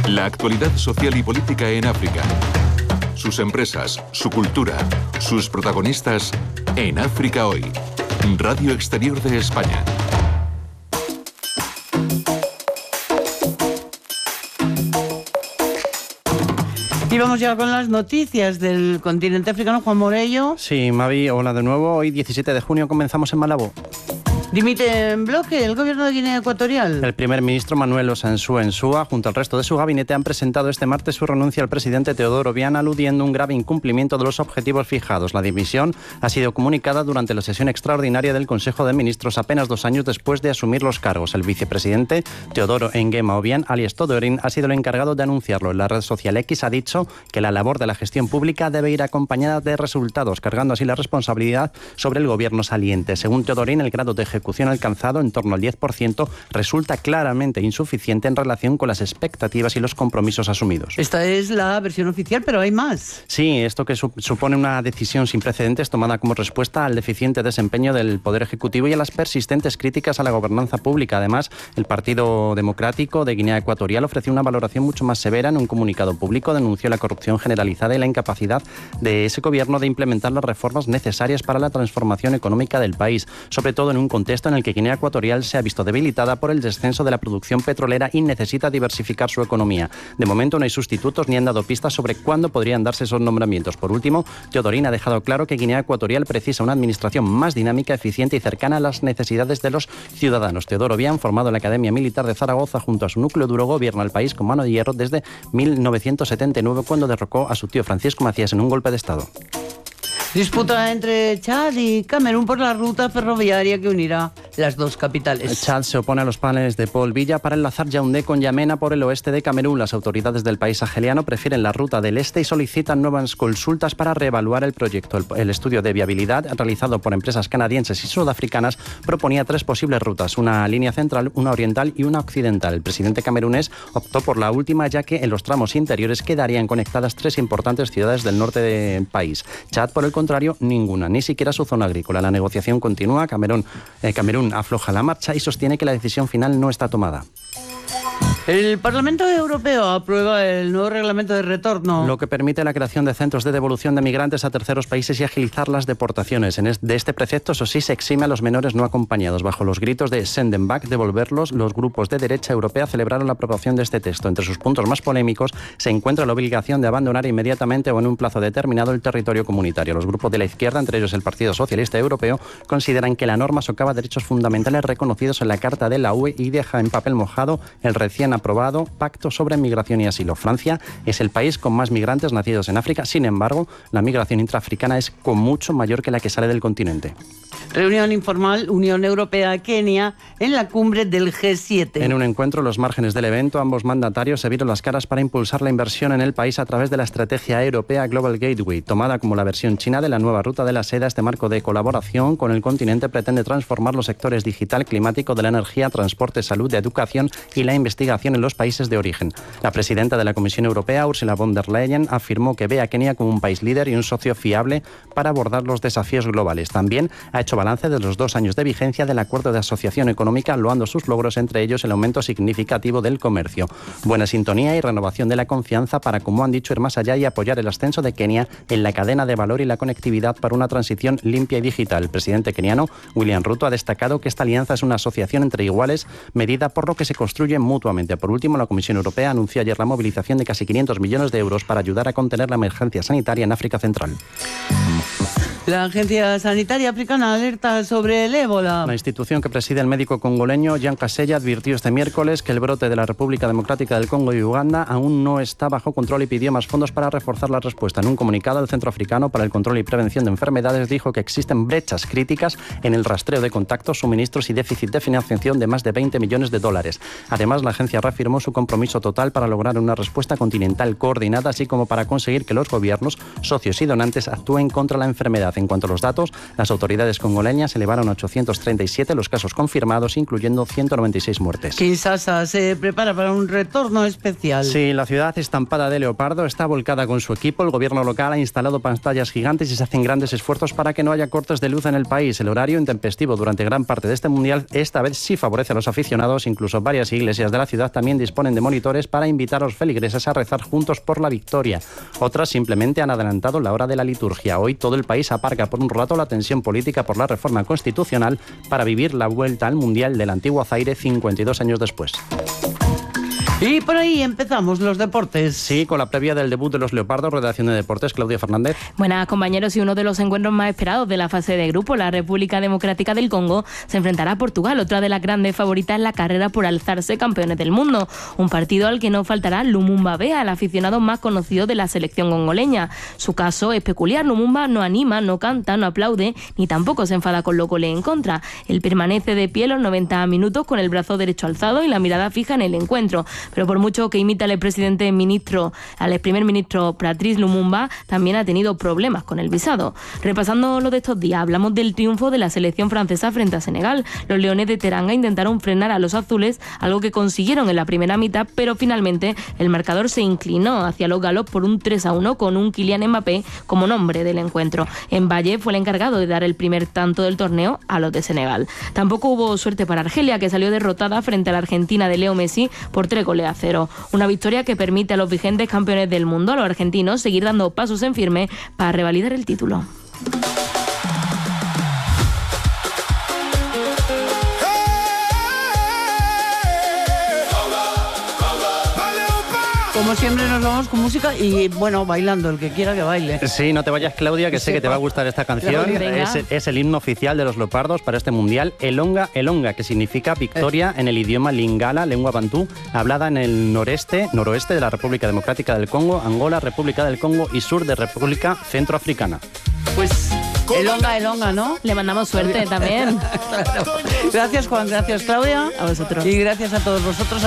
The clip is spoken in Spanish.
La actualidad social y política en África. Sus empresas, su cultura, sus protagonistas en África Hoy. Radio Exterior de España. Y vamos ya con las noticias del continente africano. Juan Morello. Sí, Mavi, hola de nuevo. Hoy, 17 de junio, comenzamos en Malabo. Dimite en bloque el gobierno de Guinea Ecuatorial. El primer ministro Manuel Osansua Ensua, junto al resto de su gabinete, han presentado este martes su renuncia al presidente Teodoro Obiang, aludiendo un grave incumplimiento de los objetivos fijados. La dimisión ha sido comunicada durante la sesión extraordinaria del Consejo de Ministros apenas 2 años después de asumir los cargos. El vicepresidente Teodoro Nguema Obiang, alias Todorin, ha sido el encargado de anunciarlo. En la red social X ha dicho que la labor de la gestión pública debe ir acompañada de resultados, cargando así la responsabilidad sobre el gobierno saliente. Según Todorin, el grado de ejecución alcanzado, en torno al 10%, resulta claramente insuficiente en relación con las expectativas y los compromisos asumidos. Esta es la versión oficial, pero hay más. Sí, esto que supone una decisión sin precedentes tomada como respuesta al deficiente desempeño del Poder Ejecutivo y a las persistentes críticas a la gobernanza pública. Además, el Partido Democrático de Guinea Ecuatorial ofreció una valoración mucho más severa. En un comunicado público denunció la corrupción generalizada y la incapacidad de ese gobierno de implementar las reformas necesarias para la transformación económica del país, sobre todo en un contexto en el que Guinea Ecuatorial se ha visto debilitada por el descenso de la producción petrolera y necesita diversificar su economía. De momento no hay sustitutos ni han dado pistas sobre cuándo podrían darse esos nombramientos. Por último, Teodorin ha dejado claro que Guinea Ecuatorial precisa una administración más dinámica, eficiente y cercana a las necesidades de los ciudadanos. Teodoro Obiang, formado en la Academia Militar de Zaragoza junto a su núcleo duro, gobierna el país con mano de hierro desde 1979, cuando derrocó a su tío Francisco Macías en un golpe de Estado. Disputa entre Chad y Camerún por la ruta ferroviaria que unirá las dos capitales. Chad se opone a los planes de Paul Biya para enlazar Yaoundé con Yamena por el oeste de Camerún. Las autoridades del país saheliano prefieren la ruta del este y solicitan nuevas consultas para reevaluar el proyecto. El estudio de viabilidad realizado por empresas canadienses y sudafricanas proponía 3 posibles rutas, una línea central, una oriental y una occidental. El presidente camerunés optó por la última, ya que en los tramos interiores quedarían conectadas 3 importantes ciudades del norte del país. Chad, por el contrario, ninguna, ni siquiera su zona agrícola. La negociación continúa. Camerún afloja la marcha y sostiene que la decisión final no está tomada. El Parlamento Europeo aprueba el nuevo reglamento de retorno, lo que permite la creación de centros de devolución de migrantes a terceros países y agilizar las deportaciones. De este precepto, eso sí, se exime a los menores no acompañados. Bajo los gritos de "send them back", devolverlos, los grupos de derecha europea celebraron la aprobación de este texto. Entre sus puntos más polémicos se encuentra la obligación de abandonar inmediatamente o en un plazo determinado el territorio comunitario. Los grupos de la izquierda, entre ellos el Partido Socialista Europeo, consideran que la norma socava derechos fundamentales reconocidos en la Carta de la UE y deja en papel mojado el recién aprobado Pacto sobre Migración y Asilo. Francia es el país con más migrantes nacidos en África. Sin embargo, la migración intraafricana es con mucho mayor que la que sale del continente. Reunión informal Unión Europea-Kenia en la cumbre del G7. En un encuentro, los márgenes del evento, ambos mandatarios se vieron las caras para impulsar la inversión en el país a través de la estrategia europea Global Gateway, tomada como la versión china de la nueva ruta de la seda. Este marco de colaboración con el continente pretende transformar los sectores digital, climático, de la energía, transporte, salud, de educación y la investigación en los países de origen. La presidenta de la Comisión Europea, Ursula von der Leyen, afirmó que ve a Kenia como un país líder y un socio fiable para abordar los desafíos globales. También ha hecho balance de los 2 años de vigencia del Acuerdo de Asociación Económica, loando sus logros, entre ellos el aumento significativo del comercio. Buena sintonía y renovación de la confianza para, como han dicho, ir más allá y apoyar el ascenso de Kenia en la cadena de valor y la conectividad para una transición limpia y digital. El presidente keniano, William Ruto, ha destacado que esta alianza es una asociación entre iguales, medida por lo que se construyen mutuamente. Por último, la Comisión Europea anunció ayer la movilización de casi 500 millones de euros para ayudar a contener la emergencia sanitaria en África Central. La Agencia Sanitaria Africana alerta sobre el ébola. La institución que preside el médico congoleño Jean Kaseya advirtió este miércoles que el brote de la República Democrática del Congo y Uganda aún no está bajo control y pidió más fondos para reforzar la respuesta. En un comunicado, el Centro Africano para el Control y Prevención de Enfermedades dijo que existen brechas críticas en el rastreo de contactos, suministros y déficit de financiación de más de 20 millones de dólares. Además, la agencia reafirmó su compromiso total para lograr una respuesta continental coordinada, así como para conseguir que los gobiernos, socios y donantes actúen contra la enfermedad. En cuanto a los datos, las autoridades congoleñas elevaron a 837 los casos confirmados, incluyendo 196 muertes. Kinshasa se prepara para un retorno especial. Sí, la ciudad estampada de leopardo está volcada con su equipo. El gobierno local ha instalado pantallas gigantes y se hacen grandes esfuerzos para que no haya cortes de luz en el país. El horario intempestivo durante gran parte de este mundial esta vez sí favorece a los aficionados. Incluso varias iglesias de la ciudad también disponen de monitores para invitar a los feligreses a rezar juntos por la victoria. Otras simplemente han adelantado la hora de la liturgia. Hoy todo el país aparca por un rato la tensión política por la reforma constitucional para vivir la vuelta al mundial del antiguo Zaire 52 años después. Y por ahí empezamos los deportes. Sí, con la previa del debut de los Leopardos, redacción de deportes, Claudia Fernández. Buenas, compañeros, y uno de los encuentros más esperados de la fase de grupo, la República Democrática del Congo, se enfrentará a Portugal, otra de las grandes favoritas en la carrera por alzarse campeones del mundo. Un partido al que no faltará Lumumba Bea, el aficionado más conocido de la selección congoleña. Su caso es peculiar. Lumumba no anima, no canta, no aplaude, ni tampoco se enfada con los goles en contra. Él permanece de pie los 90 minutos con el brazo derecho alzado y la mirada fija en el encuentro. Pero por mucho que imita al primer ministro Patrice Lumumba, también ha tenido problemas con el visado. Repasando lo de estos días, hablamos del triunfo de la selección francesa frente a Senegal. Los Leones de Teranga intentaron frenar a los azules, algo que consiguieron en la primera mitad, pero finalmente el marcador se inclinó hacia los galos por un 3-1 con un Kylian Mbappé como nombre del encuentro. Mbappé fue el encargado de dar el primer tanto del torneo a los de Senegal. Tampoco hubo suerte para Argelia, que salió derrotada frente a la Argentina de Leo Messi por 3-0. Una victoria que permite a los vigentes campeones del mundo, a los argentinos, seguir dando pasos en firme para revalidar el título. Como siempre nos vamos con música y, bueno, bailando, el que quiera que baile. Sí, no te vayas, Claudia, que sé que te va a gustar esta canción. Es el himno oficial de los Leopardos para este mundial, Elonga, Elonga, que significa victoria en el idioma lingala, lengua bantú, hablada en el noroeste de la República Democrática del Congo, Angola, República del Congo y sur de República Centroafricana. Pues Elonga, ¿no? Le mandamos suerte también. Claro. Gracias, Juan, gracias, Claudia. A vosotros. Y gracias a todos vosotros.